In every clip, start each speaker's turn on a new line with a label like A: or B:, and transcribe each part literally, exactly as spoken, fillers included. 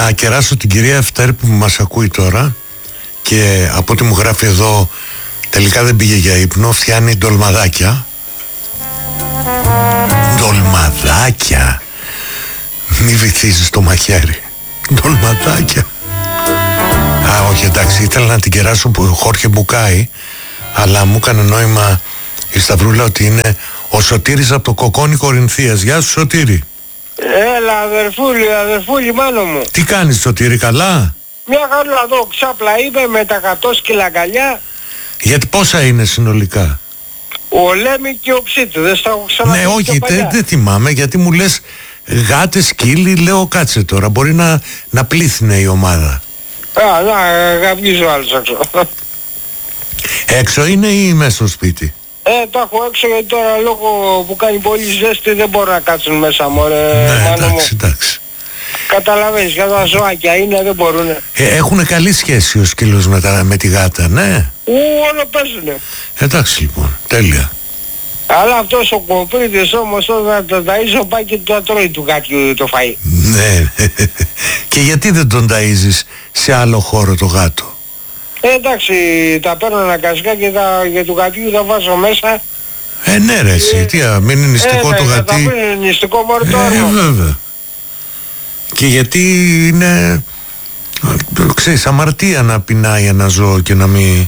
A: Να κεράσω την κυρία Ευτέρ που μας ακούει τώρα και από ό,τι μου γράφει εδώ τελικά δεν πήγε για ύπνο, φτιάνει ντολμαδάκια. Ντολμαδάκια. Μη βυθίζεις το μαχαίρι. Ντολμαδάκια. Α, όχι, εντάξει, ήθελα να την κεράσω που Χόρχε Μπουκάη, αλλά μου έκανε νόημα η Σταυρούλα ότι είναι ο Σωτήρης από το Κοκόνι Κορινθίας. Γεια σου, Σωτήρη.
B: Έλα, αδερφούλη, αδερφούλη, μάνο μου.
A: Τι κάνεις, Σωτήρη, καλά?
B: Μια χαρά εδώ, ξάπλα είμαι με τα εκατό σκυλα αγκαλιά.
A: Γιατί πόσα είναι συνολικά?
B: Ο Λέμι και ο Ψίτη, δεν στα έχω ξαναπεί.
A: Ναι, όχι, δεν δε θυμάμαι, γιατί μου λες γάτες, σκύλοι, λέω κάτσε τώρα, μπορεί να, να πλήθυνε η ομάδα.
B: Α, να, γαμπίζω άλλος έξω.
A: Έξω είναι ή μέσα στο σπίτι?
B: Ε, το έχω έξω γιατί τώρα λόγω που κάνει πολύ ζέστη δεν μπορώ να κάτσουν μέσα, μωρέ.
A: Ναι, εντάξει, εντάξει.
B: Καταλαβαίνεις, για τα ζωάκια είναι, δεν μπορούνε.
A: Ε, έχουν καλή σχέση ο σκύλος με, τα, με τη γάτα, ναι.
B: Ου, όλα παίζουνε.
A: Εντάξει λοιπόν, τέλεια.
B: Αλλά αυτός ο κοπρίτης όμως όταν τα ταΐζω πάει και το τρώει του γάτιου το φαΐ.
A: Ναι. Και γιατί δεν τον ταΐζεις σε άλλο χώρο το γάτο?
B: Ε, εντάξει, τα παίρνω αναγκαστικά και τα, για του γατιού τα βάζω μέσα.
A: Ε, ναι ρε εσύ, ε, τι, μην είναι νηστικό
B: ε,
A: το
B: ναι,
A: γατί.
B: Ε, είναι νηστικό μωρέ το
A: Ε, βέβαια. Και γιατί είναι, ξέρεις, αμαρτία να πεινάει ένα ζώο και να μην...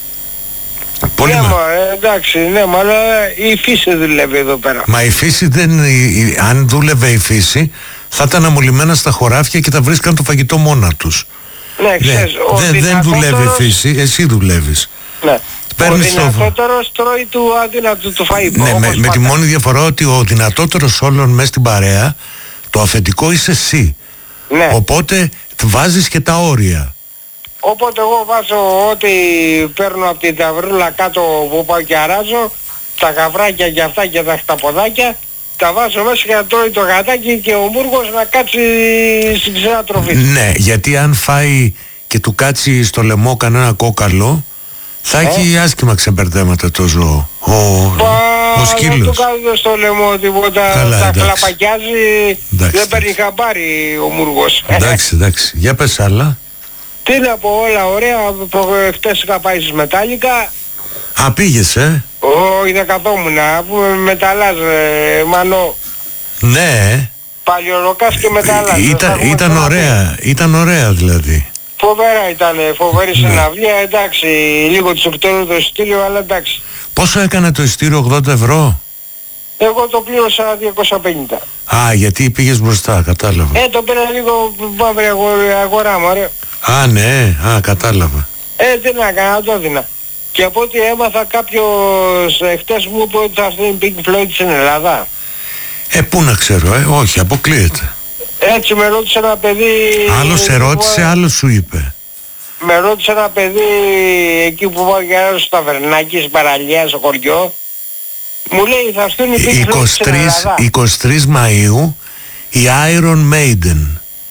A: Πολύ
B: ναι,
A: με...
B: μα, ε, εντάξει, ναι, μα αλλά η φύση δουλεύει εδώ πέρα.
A: Μα η φύση δεν... Η, αν δούλευε η φύση, θα ήταν αμολυμένα στα χωράφια και θα βρίσκαν το φαγητό μόνα τους.
B: Ναι, ξέρεις,
A: ναι, δεν, δεν δουλεύει η φύση, εσύ δουλεύεις.
B: Ναι.
A: Παίρνεις
B: ο δυνατότερος το... τρώει του αδύνατου του φαΐ.
A: Ναι, με, με τη μόνη διαφορά ότι ο δυνατότερος όλων μέσα στην παρέα, το αφεντικό είσαι εσύ.
B: Ναι.
A: Οπότε βάζεις και τα όρια.
B: Οπότε εγώ βάζω ό,τι παίρνω από την ταυρούλα κάτω που πάω και αράζω, τα γαβράκια και αυτά και τα χταποδάκια, τα βάζω μέσα και να τρώει το γατάκι και ο μούργος να κάτσει στην ξένα τροφή.
A: Ναι, γιατί αν φάει και του κάτσει στο λαιμό κανένα κόκαλο, θα ε? έχει άσχημα ξεμπερδέματα το ζώο. Ο,
B: Πα,
A: ο σκύλος.
B: Δεν του κάθεται στο λαιμό τίποτα,
A: καλά,
B: τα
A: εντάξει.
B: χλαπακιάζει,
A: εντάξει,
B: δεν παίρνει χαμπάρι ο μούργος.
A: Εντάξει, εντάξει. Για πες άλλα.
B: Τι να πω, όλα ωραία, χτες είχα πάει στις Μετάλλικα.
A: Α, πήγες, ε?
B: Όχι, δεν καθόμουν, αφού μεταλλάς, ε, Μανώ.
A: Ναι.
B: Παλιωροκάς και μεταλλάς.
A: Ήταν, ήταν ωραία, ήταν ωραία δηλαδή.
B: Φοβερά ήταν, φοβερή ναι. συναυλία, εντάξει, λίγο της οκτώρου το εισιτήριο, αλλά εντάξει.
A: Πόσο έκανε το εισιτήριο, ογδόντα ευρώ?
B: Εγώ το πλήρωσα διακόσια πενήντα.
A: Α, γιατί πήγες μπροστά, κατάλαβα.
B: Ε, το πήρα λίγο μαύρη αγορά μου, ρε.
A: Α, ναι, α, κατάλαβα.
B: Ε, τι να κάνω, το έδινα. Και από ό,τι έμαθα κάποιος ε, χτες μου είπε ότι θα έρθει η Pink Floyd στην Ελλάδα.
A: Ε, πού να ξέρω, ε, όχι, αποκλείεται.
B: Έτσι με ρώτησε ένα παιδί...
A: Άλλος σε ρώτησε, άλλος σου είπε.
B: Με ρώτησε ένα παιδί εκεί που πάω για ένα στο ταβερνάκι, στην παραλία, στο χωριό. Μου λέει θα έρθουν οι Pink Floyd στην Ελλάδα.
A: είκοσι τρεις Μαΐου η Iron Maiden.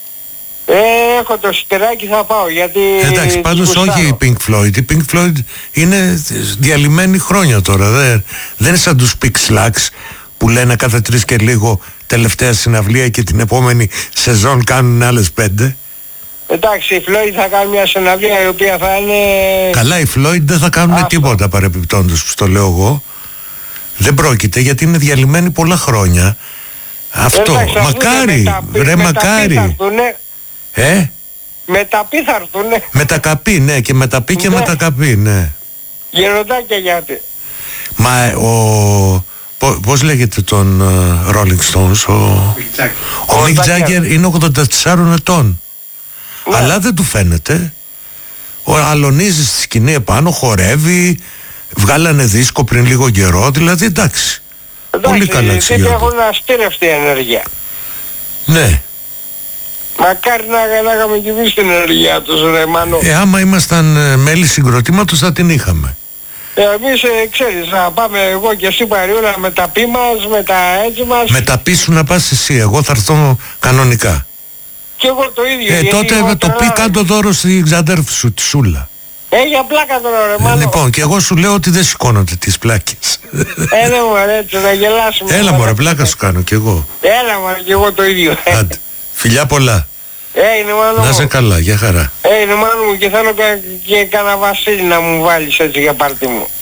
B: Ε, έχω το σιτεράκι, θα πάω γιατί...
A: Εντάξει, πάντως όχι η Pink Floyd. Η Pink Floyd είναι διαλυμένη χρόνια τώρα. Δεν, δεν είναι σαν τους Pink Slacks που λένε κάθε τρεις και λίγο τελευταία συναυλία και την επόμενη σεζόν κάνουν άλλες πέντε.
B: Εντάξει, οι Floyd θα κάνουν μια συναυλία η οποία θα είναι...
A: Καλά, οι Floyd δεν θα κάνουν αυτό. Τίποτα παρεπιπτόντως που το λέω εγώ. Δεν πρόκειται γιατί είναι διαλυμένοι πολλά χρόνια. Αυτό, εντάξει, μακάρι, ρε μακάρι. Ε?
B: Μεταπή θα έρθουνε.
A: Μετακαπή, ναι, και μεταπή και ναι. μετακαπή, ναι.
B: Γεροντάκια γιατί.
A: Μα ο... Πώς λέγεται τον uh, Rolling Stones, ο... Ο Mick Jagger είναι ογδόντα τεσσάρων ετών. Ναι. Αλλά δεν του φαίνεται. Ο αλωνίζει στη σκηνή επάνω, χορεύει, βγάλανε δίσκο πριν λίγο καιρό, δηλαδή εντάξει. εντάξει πολύ καλά εξηγιόνται.
B: Γιατί έχουν αστήρευτη ενέργεια.
A: Ναι.
B: Μακάρι να, να είχαμε κι εμείς την ενέργειά τους, ρε Μάνο.
A: Ε, άμα ήμασταν ε, μέλη συγκροτήματος θα την είχαμε.
B: Ε, εμείς, ε, ξέρεις, να πάμε εγώ και εσύ Παριούλα με τα πι μας, με τα έτσι μας.
A: Με τα πι σου να πας εσύ, εγώ θα έρθω κανονικά.
B: Και εγώ το ίδιο.
A: Ε, τότε το τώρα... πει κάτω δώρο στην ξαδέρφη σου, τη Σούλα.
B: Ε, για πλάκα τώρα ρε Μάνο.
A: Ε, λοιπόν, και εγώ σου λέω ότι δεν σηκώνονται τις πλάκες.
B: Ε, ναι μωρέ, έτσι να γελάσουμε.
A: Έλα μωρέ, πλάκα σου κάνω κι εγώ.
B: Έλα μωρέ, κι εγώ το ίδιο.
A: Άντε, φιλιά πολλά.
B: Έγινε μάνο μου.
A: Να είσαι καλά, για χαρά.
B: Έγινε μάνο μου και θέλω και, και κανένα Βασίλη να μου βάλεις έτσι για πάρτι μου.